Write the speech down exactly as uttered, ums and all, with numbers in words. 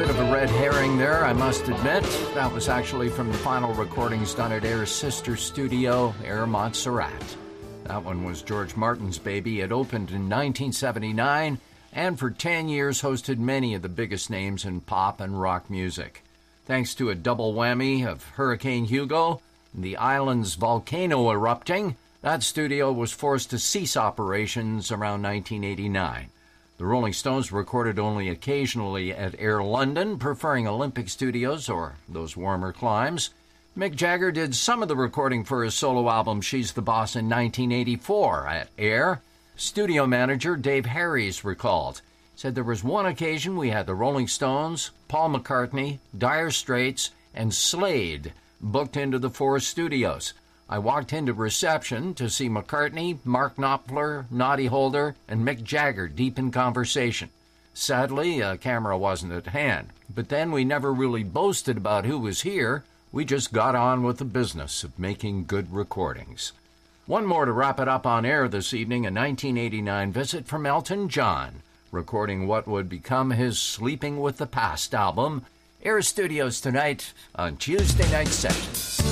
bit of a red herring there, I must admit. That was actually from the final recordings done at Air's sister studio, Air Montserrat. That one was George Martin's baby. It opened in nineteen seventy-nine and for ten years hosted many of the biggest names in pop and rock music. Thanks to a double whammy of Hurricane Hugo and the island's volcano erupting, that studio was forced to cease operations around nineteen eighty-nine. The Rolling Stones recorded only occasionally at Air London, preferring Olympic Studios or those warmer climes. Mick Jagger did some of the recording for his solo album She's the Boss in nineteen eighty-four at Air. Studio manager Dave Harries recalled, said there was one occasion we had the Rolling Stones, Paul McCartney, Dire Straits, and Slade booked into the four studios. I walked into reception to see McCartney, Mark Knopfler, Noddy Holder, and Mick Jagger deep in conversation. Sadly, a camera wasn't at hand, but then we never really boasted about who was here. We just got on with the business of making good recordings. One more to wrap it up on air this evening, a nineteen eighty-nine visit from Elton John, recording what would become his Sleeping with the Past album. Air Studios tonight on Tuesday Night Sessions.